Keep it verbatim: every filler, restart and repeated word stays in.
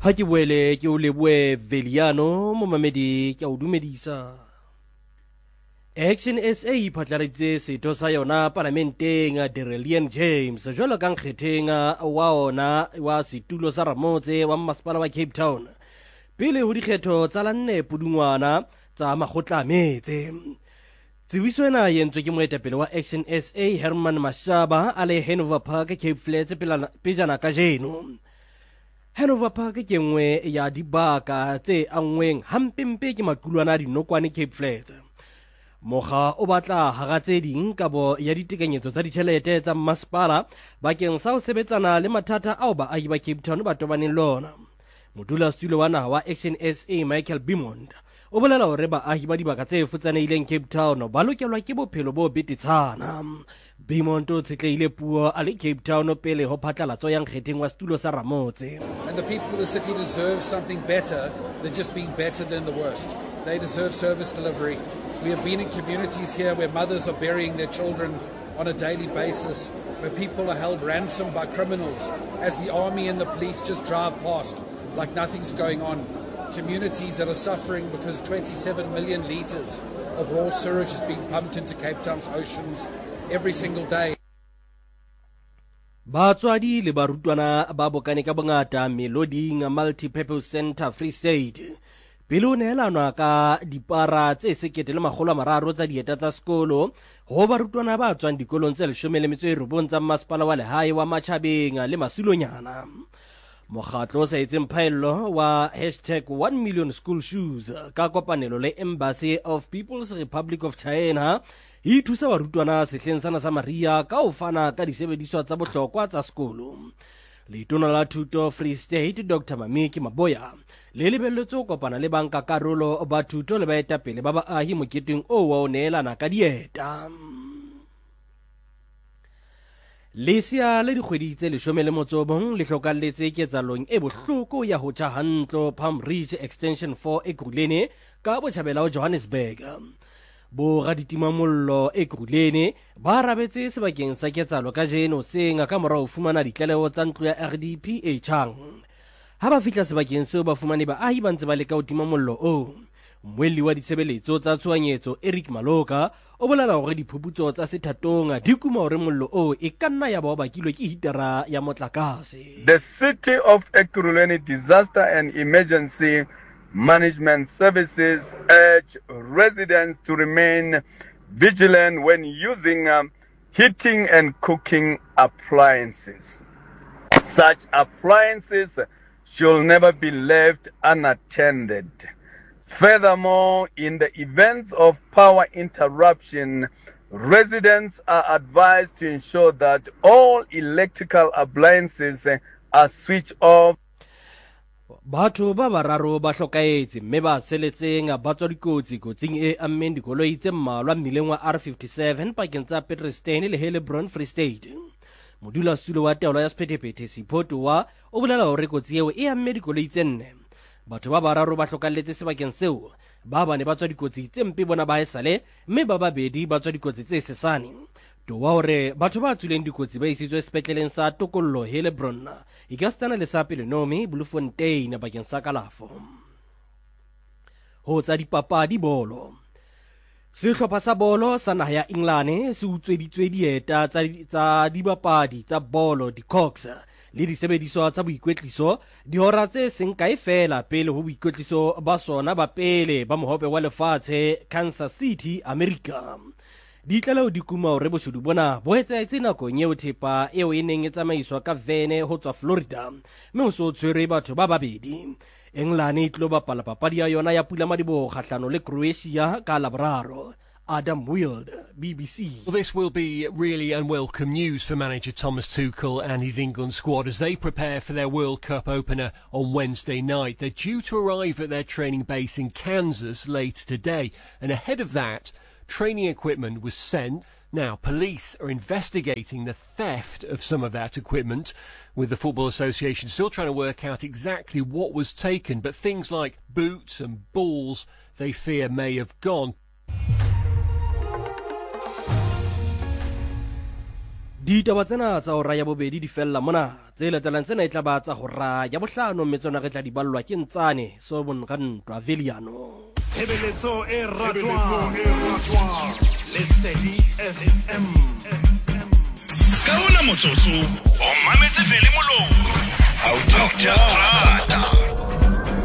Ha ke boele ke o leboe Veliano mo mamedi ke o dumedisa. Action S A iphatlaritse setho sa yona parlamenteng a Derelian James jwalo ka nkgetheng wa ona wa situlo sa Ramotse wa masepala wa Cape Town pele ho dikgetho tsa la nne Pudungwana tsa makgotla a metse. Tsebiso ena e entswe ke moetapele wa Action S A Herman Mashaba a le Hanover Park Cape Flats pejana ka jeno. Hanover Park ke nngwe ya dibaka tse angweng hampempe ke maqulwana a dinokwane Cape Flats. Mokga o batla hara tse ding kabo ya ditekanyetso tsa ditjhelete tsa masepala bakeng sa ho sebetsana le mathata ao baahi ba Cape Town ba tobaneng lona. Modulasetulo wa naha wa Action S A Michael Bimond o bolela hore baahi ba dibaka tse futsanehileng Cape Town ba lokelwa ke bophelo bo betetshana. Bimond o tshetlehile puo a le Cape Town pele ho phatlalatso ya nkgetheng wa setulo sa Ramotse. And the people of the city deserve something better than just being better than the worst. They deserve service delivery. We have been in communities here where mothers are burying their children on a daily basis, where people are held ransom by criminals as the army and the police just drive past like nothing's going on. Communities that are suffering because twenty-seven million litres of raw sewage is being pumped into Cape Town's oceans every single day. Batswadi le barutwana ba bokane ka bongata Meloding Multi-Purpose Center Free State. Pele o neelanwa ka dipara tse sekete le makgolo a mararo tsa dieta tsa sekolo ho barutwana ba tswang dikolong tse leshome le metso e robong tsa masepala wa lehae wa Matjhabeng le Masilonyana. Mokgatlo o sa etseng phaello wa hashtag one million school shoes ka kopanelo le Embassy of People's Republic of China e thusa barutwana sehleng sana sa Maria ka ho fana ka disebediswa tsa bohlokwa tsa sekolo. Letona la Thuto Free State Doctor Mamiki Maboya le lebelletse ho kopana le banka karolo ba thuto le baetapele ba baahi moketeng o wa o neelana ka dieta. Lesia le dikgwedi tse leshome le motsobong le hlokalletse ketsalong e bohloko ya ho tjha hantlo Palm Ridge Extension four Ekurhuleni ka botjhabela ho Johannesburg. Bo raditimamollo Ekurhuleni ba rabetse sebakeng sa ketsalo ka jeno senga ka morao fumana ditlaleho tsa ntlo ya R D P e tjhang. Ha ba fihla sebakeng seo ba fumane baahi ba ntse ba leka ho tima mollo o. Mmuelli wa ditshebeletso tsa tshohanyetso Eric Maloka o bolela hore diphuputso tsa sethatong di kuma hore mollo o e ka nna ya ba bakilwe ke hitara ya motlakase. The City of Ekurhuleni Disaster and Emergency Management Services urge residents to remain vigilant when using um, heating and cooking appliances. Such appliances should never be left unattended. Furthermore, in the events of power interruption, residents are advised to ensure that all electrical appliances are switched off. Batho ba bararo ba hlokaetse mme ba tsheletseng ba tswa dikotsi kotsing e ammeng dikoloi tse mmalwa mmileng wa R fifty-seven pakeng tsa Petrestone le Hellebron Free State. Modulasetulo wa taolo ya sephethephethe Siphoto wa o bolela hore kotsi eo e amme dikoloi tse nne. Batho ba bararo ba hlokalletse sebakeng seo ba bane ba tswa dikotsi tse mpe bona ba haesale mme ba babedi ba tswa dikotsi tse sesane. Towa hore batho ba tswileng dikotsi ba isitswe sepetleleng sa Tokollo Hellebron e ka stana le sa pele Nomi Bloemfontein bakeng sa kalafo. Ho tsa dipapadi bolo. Sehlopha sa bolo sa naha ya England se utsweditswe dieta tsa dibapadi tsa bolo di-Cox le disebediswa tsa boikwetliso dihora tse seng kae fela pele ho boikwetliso ba sona ba pele ba mohope wa lefatshe Kansas City America. Ditlaleho di kuma hore boshodu bona bo etsahetse nakong eo thepa eo e neng e tsamaiswa ka vene ho tswa Florida mme ho so tshwere batho ba babedi. England e tlo bapala papadi ya yona ya pula madiboho kgahlano le Croatia ka Labraro. Adam Wild, B B C. Well, this will be really unwelcome news for manager Thomas Tuchel and his England squad as they prepare for their World Cup opener on Wednesday night. They're due to arrive at their training base in Kansas later today, and ahead of that, training equipment was sent. Now, police are investigating the theft of some of that equipment, with the Football Association still trying to work out exactly what was taken, but things like boots and balls they fear may have gone. ditaba tsena tsa hora ya bobedi di fella mona tse latelang tsena e tla ba tsa hora ya bohlano mme tsona re tla di ballwa ke Ntsane Solomon Rantwa Veliano. Tshebeletso e ratwang Lesedi F M Kaona motsotso o mametse Veli Moloi Auto Strada.